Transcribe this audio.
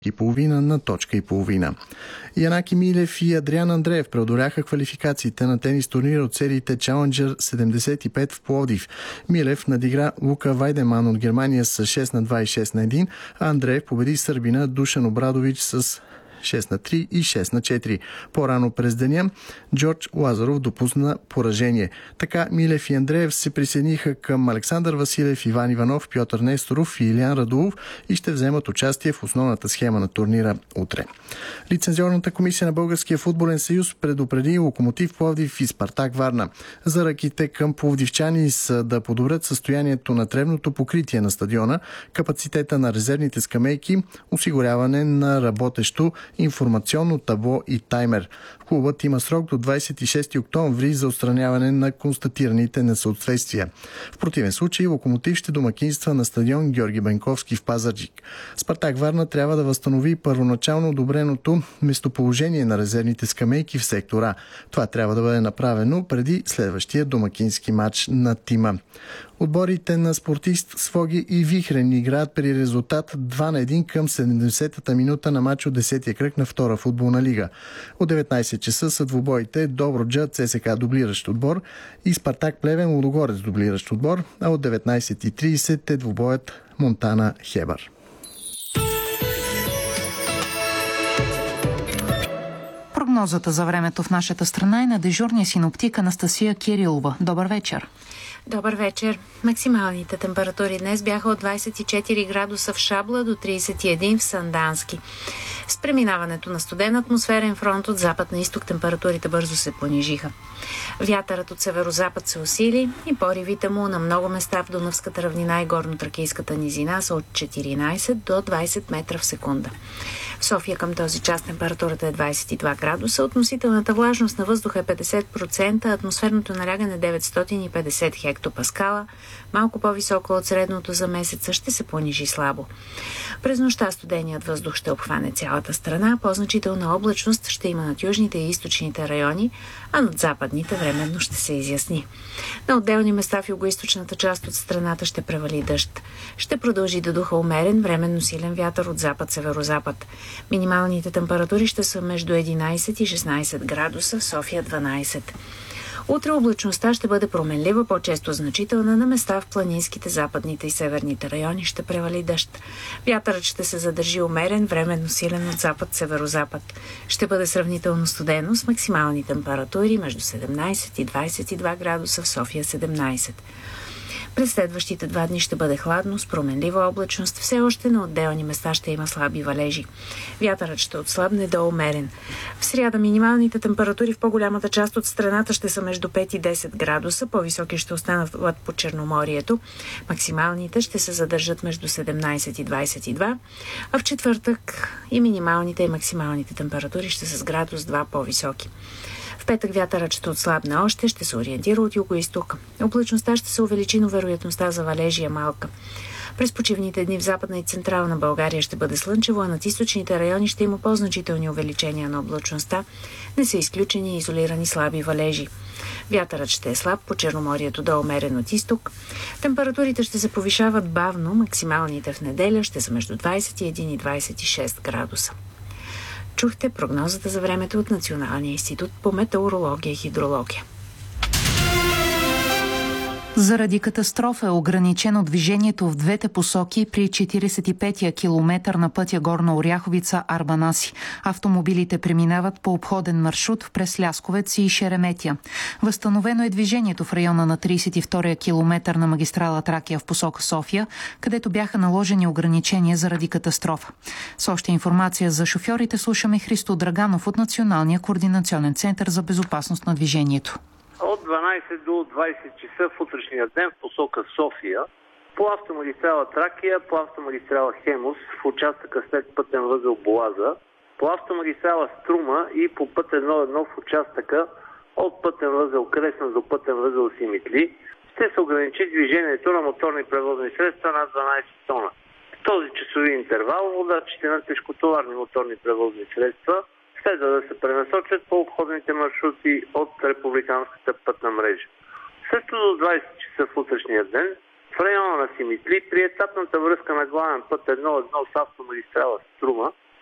и половина на точка и половина. Янаки Милев и Адриан Андреев преодоляха квалификациите на тенис турнира от сериите Challenger 75 в Пловдив. Милев надигра Лука Вайдеман от Германия с 6 на 2 и 6 на 1, а Андреев победи сърбина Душан Обрадович с 6 на 3 и 6 на 4. По-рано през деня Джордж Лазаров допусна поражение. Така Милев и Андреев се присъединиха към Александър Василев, Иван Иванов, Пьотър Несторов и Илиян Радулов и ще вземат участие в основната схема на турнира утре. Лицензионната комисия на Българския футболен съюз предупреди Локомотив Пловдив и Спартак Варна. Заръките към пловдивчани са да подобрят състоянието на тревното покритие на стадиона, капацитета на резервните скамейки, осигуряване на работещо информационно табло и таймер. Клубът има срок до 26 октомври за отстраняване на констатираните несъответствия. В противен случай Локомотив ще домакинства на стадион Георги Бенковски в Пазарджик. Спартак Варна трябва да възстанови първоначално одобреното местоположение на резервните скамейки в сектора. Това трябва да бъде направено преди следващия домакински матч на тима. Отборите на Спортист, Своги и Вихрен играят при резултат 2-1 към 70-та минута на матч от 10-я кръг на втора футболна лига. От 19 часа са двубоите Добруджа, ЦСКА дублиращ отбор и Спартак Плевен, Лудогорец дублиращ отбор, а от 19:30 е двубоят Монтана Хебър. Прогнозата за времето в нашата страна е на дежурния синоптик Анастасия Кирилова. Добър вечер! Добър вечер. Максималните температури днес бяха от 24 градуса в Шабла до 31 в Сандански. С преминаването на студен атмосферен фронт от запад на изток температурите бързо се понижиха. Вятърът от северозапад се усили и поривите му на много места в Дунавската равнина и горно-тракийската низина са от 14 до 20 метра в секунда. В София към този час температурата е 22 градуса, относителната влажност на въздуха е 50%, атмосферното налягане 950 хектопаскала, малко по-високо от средното за месеца, ще се понижи слабо. През нощта студеният въздух ще обхване цялата страна, по-значителна облачност ще има над южните и източните райони, а над западните временно ще се изясни. На отделни места в югоизточната част от страната ще превали дъжд. Ще продължи да духа умерен, временно силен вятър от запад-северозапад. Минималните температури ще са между 11 и 16 градуса, в София 12. Утре облачността ще бъде променлива, по-често значителна, на места в планинските, западните и северните райони ще превали дъжд. Вятърът ще се задържи умерен, временно силен от запад-северозапад. Ще бъде сравнително студено с максимални температури между 17 и 22 градуса, в София 17. През следващите 2 дни ще бъде хладно, с променлива облачност. Все още на отделни места ще има слаби валежи. Вятърът ще отслабне до умерен. В сряда минималните температури в по-голямата част от страната ще са между 5 и 10 градуса. По-високи ще останат по Черноморието. Максималните ще се задържат между 17 и 22. А в четвъртък и минималните и максималните температури ще са с градус 2 по-високи. В петък вятърът ще отслабне още, ще се ориентира от юго-изток. Облачността ще се увеличи, но вероятността за валежи е малка. През почивните дни в Западна и Централна България ще бъде слънчево, а над източните райони ще има по-значителни увеличения на облачността. Не са изключени и изолирани слаби валежи. Вятърът ще е слаб, по Черноморието до умерен от изток. Температурите ще се повишават бавно, максималните в неделя ще са между 21 и 26 градуса. Чухте прогнозата за времето от Националния институт по метеорология и хидрология. Заради катастрофа е ограничено движението в двете посоки при 45-я километър на пътя Горна Оряховица – Арбанаси. Автомобилите преминават по обходен маршрут през Лясковец и Шереметя. Възстановено е движението в района на 32-я километър на магистрала Тракия в посока София, където бяха наложени ограничения заради катастрофа. С още информация за шофьорите слушаме Христо Драганов от Националния координационен център за безопасност на движението. От 12 до 20 часа в утрешния ден в посока София, по автомагистрала Тракия, по автомагистрала Хемус, в участъка след пътен възел Боаза, по автомагистрала Струма и по път 1-1 в участъка от пътен възел Кресна до пътен възел Симитли, ще се ограничи движението на моторни превозни средства над 12 тона. В този часови интервал водачите на тежкотоварни моторни превозни средства следва да се пренасочат по обходните маршрути от републиканската пътна мрежа. Също до 20 часа в утрешния ден в района на Симитли при етапната връзка на главен път 1-1 с автомагистрала Струма